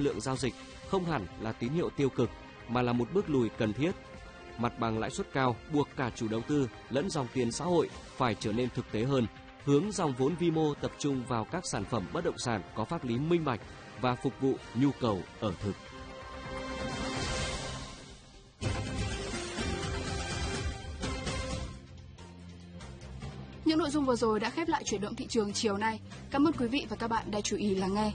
lượng giao dịch không hẳn là tín hiệu tiêu cực mà là một bước lùi cần thiết. Mặt bằng lãi suất cao buộc cả chủ đầu tư lẫn dòng tiền xã hội phải trở nên thực tế hơn, hướng dòng vốn vi mô tập trung vào các sản phẩm bất động sản có pháp lý minh bạch và phục vụ nhu cầu ở thực. Những nội dung vừa rồi đã khép lại chuyển động thị trường chiều nay. Cảm ơn quý vị và các bạn đã chú ý lắng nghe.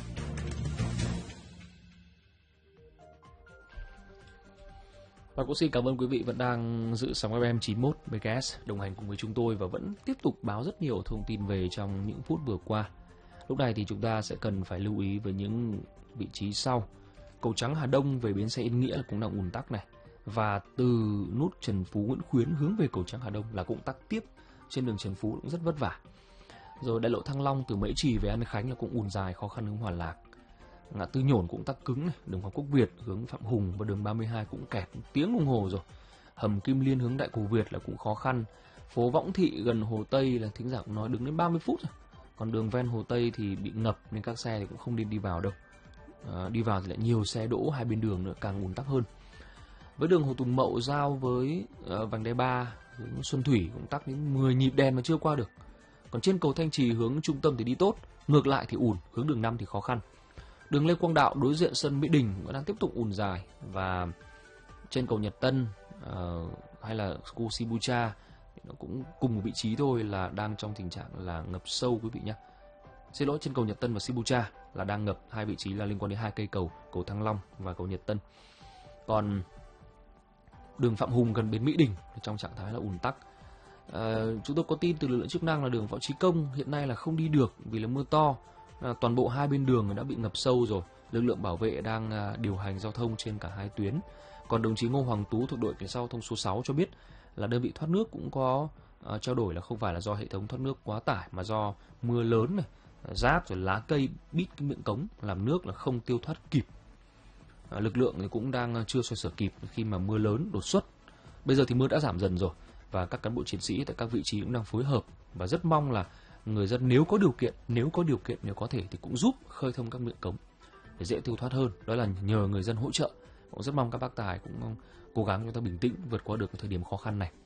Và cũng xin cảm ơn quý vị vẫn đang giữ sóng FM 91 MHz đồng hành cùng với chúng tôi và vẫn tiếp tục báo rất nhiều thông tin về trong những phút vừa qua. Lúc này thì chúng ta sẽ cần phải lưu ý với những vị trí sau. Cầu Trắng Hà Đông về bến xe Yên Nghĩa là cũng đang ùn tắc này. Và từ nút Trần Phú Nguyễn Khuyến hướng về cầu Trắng Hà Đông là cũng tắc tiếp. Trên đường Trần Phú cũng rất vất vả. Rồi đại lộ Thăng Long từ Mễ Trì về An Khánh là cũng ùn dài, khó khăn hướng Hòa Lạc. Ngã tư Nhổn cũng tắc cứng này, đường Hoàng Quốc Việt hướng Phạm Hùng và đường 32 cũng kẹt tiếng đồng hồ rồi. Hầm Kim Liên hướng Đại Cổ Việt là cũng khó khăn. Phố Võng Thị gần Hồ Tây là thính giả cũng nói đứng đến 30 phút rồi. Còn đường ven Hồ Tây thì bị ngập nên các xe thì cũng không nên đi vào đâu. Đi vào thì lại nhiều xe đỗ hai bên đường nữa, càng ùn tắc hơn. Với đường Hồ Tùng Mậu giao với vành đai 3 hướng Xuân Thủy cũng tắc đến 10 nhịp đèn mà chưa qua được. Còn trên cầu Thanh Trì hướng trung tâm thì đi tốt, ngược lại thì ùn, hướng đường 5 thì khó khăn. Đường Lê Quang Đạo đối diện sân Mỹ Đình vẫn đang tiếp tục ùn dài, và trên cầu Nhật Tân hay là khu Shibuya thì nó cũng cùng một vị trí thôi, là đang trong tình trạng là ngập sâu quý vị nhé. Xin lỗi, trên cầu Nhật Tân và Shibuya là đang ngập, hai vị trí là liên quan đến hai cây cầu, cầu Thăng Long và cầu Nhật Tân. Còn đường Phạm Hùng gần bến Mỹ Đình trong trạng thái là ùn tắc. Chúng tôi có tin từ lực lượng chức năng là đường Võ Chí Công hiện nay là không đi được vì là mưa to. Toàn bộ hai bên đường đã bị ngập sâu rồi. Lực lượng bảo vệ đang điều hành giao thông trên cả hai tuyến. Còn đồng chí Ngô Hoàng Tú thuộc đội cảnh sát giao thông số 6 cho biết là đơn vị thoát nước cũng có trao đổi là không phải là do hệ thống thoát nước quá tải mà do mưa lớn này, rác rồi lá cây bít cái miệng cống làm nước là không tiêu thoát kịp. Lực lượng thì cũng đang chưa xoay sở kịp khi mà mưa lớn đột xuất. Bây giờ thì mưa đã giảm dần rồi và các cán bộ chiến sĩ tại các vị trí cũng đang phối hợp, và rất mong là người dân nếu có điều kiện nếu có thể thì cũng giúp khơi thông các miệng cống để dễ tiêu thoát hơn. Đó là nhờ người dân hỗ trợ. Cũng rất mong các bác tài cũng cố gắng chúng ta bình tĩnh vượt qua được cái thời điểm khó khăn này.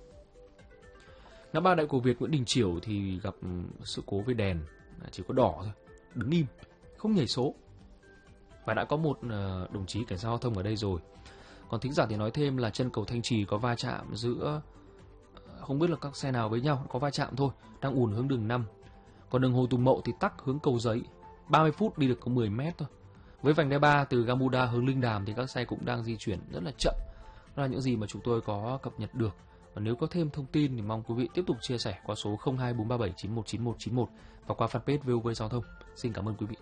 Ngã ba Đại Cổ Việt Nguyễn Đình Chiểu thì gặp sự cố về đèn, chỉ có đỏ thôi, đứng im, không nhảy số. Và đã có một đồng chí cảnh sát giao thông ở đây rồi. Còn thính giả thì nói thêm là chân cầu Thanh Trì có va chạm giữa, không biết là các xe nào với nhau, có va chạm thôi, đang ùn hướng đường 5. Còn đường Hồ Tùng Mậu thì tắc hướng Cầu Giấy, 30 phút đi được có 10 mét thôi. Với vành đai 3 từ Gamuda hướng Linh Đàm thì các xe cũng đang di chuyển rất là chậm. Đó là những gì mà chúng tôi có cập nhật được. Và nếu có thêm thông tin thì mong quý vị tiếp tục chia sẻ qua số 02437919191 và qua fanpage VOV Giao thông. Xin cảm ơn quý vị.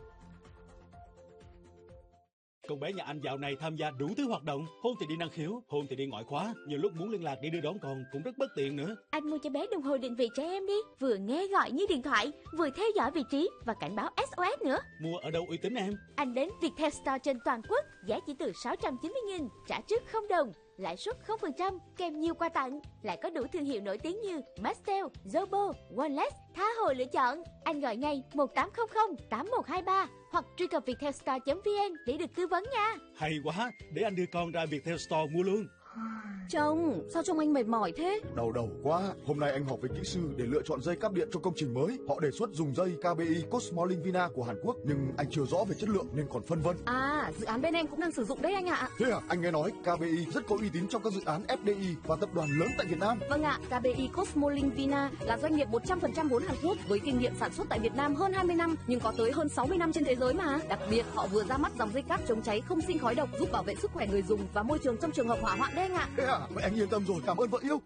Con bé nhà anh dạo này tham gia đủ thứ hoạt động, hôn thì đi năng khiếu, hôn thì đi ngoại khóa, nhiều lúc muốn liên lạc đi đưa đón con cũng rất bất tiện nữa. Anh mua cho bé đồng hồ định vị trẻ em đi, vừa nghe gọi như điện thoại, vừa theo dõi vị trí và cảnh báo SOS nữa. Mua ở đâu uy tín em? Anh đến Viettel Store trên toàn quốc, giá chỉ từ 690.000, trả trước 0 đồng, lãi suất 0%, kèm nhiều quà tặng, lại có đủ thương hiệu nổi tiếng như Mastel, Zobo, Wireless, tha hồ lựa chọn. Anh gọi ngay 1800 8123 hoặc truy cập viettelstore.vn để được tư vấn nha. Hay quá, để anh đưa con ra Viettel Store mua luôn. Chồng, sao trông anh mệt mỏi thế? Đầu quá. Hôm nay anh họp với kỹ sư để lựa chọn dây cáp điện cho công trình mới. Họ đề xuất dùng dây KBI Cosmolink Vina của Hàn Quốc, nhưng anh chưa rõ về chất lượng nên còn phân vân. À, dự án bên em cũng đang sử dụng đấy anh ạ. Thế à? Anh nghe nói KBI rất có uy tín trong các dự án FDI và tập đoàn lớn tại Việt Nam. Vâng ạ, KBI Cosmolink Vina là doanh nghiệp 100% vốn Hàn Quốc với kinh nghiệm sản xuất tại Việt Nam hơn 20 năm, nhưng có tới hơn 60 năm trên thế giới mà. Đặc biệt, họ vừa ra mắt dòng dây cáp chống cháy không sinh khói độc, giúp bảo vệ sức khỏe người dùng và môi trường trong trường hợp hỏa hoạn đấy anh ạ. Thế à? Vậy anh yên tâm rồi, cảm ơn vợ yêu.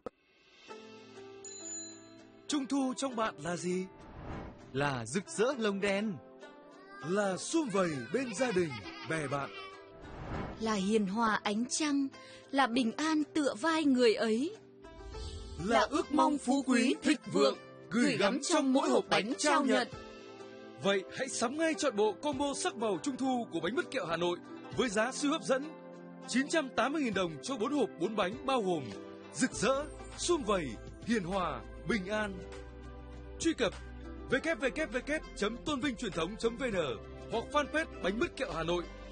Trung thu trong bạn là gì? Là rực rỡ lồng đèn, là sum vầy bên gia đình, bè bạn, là hiền hòa ánh trăng, là bình an tựa vai người ấy, là ước mong phú quý thịnh vượng gửi gắm trong mỗi hộp bánh trao nhận. Vậy hãy sắm ngay chọn bộ combo sắc màu trung thu của bánh mứt kẹo Hà Nội với giá siêu hấp dẫn 980.000 đồng cho 4 hộp 4 bánh bao gồm rực rỡ, sum vầy, hiền hòa, bình an. Truy cập www.tonvingchuyenthong.vn hoặc fanpage bánh mứt kẹo Hà Nội